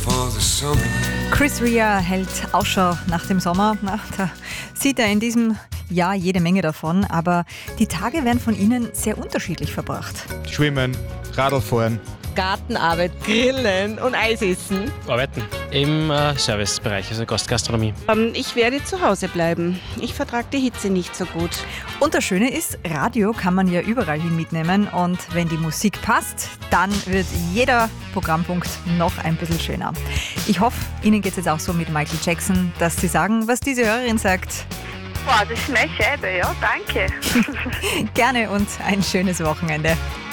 Chris Rea hält Ausschau nach dem Sommer. Na, da sieht er in diesem Jahr jede Menge davon, aber die Tage werden von Ihnen sehr unterschiedlich verbracht. Schwimmen, Radlfahren. Gartenarbeit, Grillen und Eis essen. Arbeiten im Servicebereich, also Gastgastronomie. Ich werde zu Hause bleiben. Ich vertrage die Hitze nicht so gut. Und das Schöne ist, Radio kann man ja überall hin mitnehmen und wenn die Musik passt, dann wird jeder Programmpunkt noch ein bisschen schöner. Ich hoffe, Ihnen geht es jetzt auch so mit Michael Jackson, dass Sie sagen, was diese Hörerin sagt. Wow, das ist meine Scheibe, ja, danke. Gerne und ein schönes Wochenende.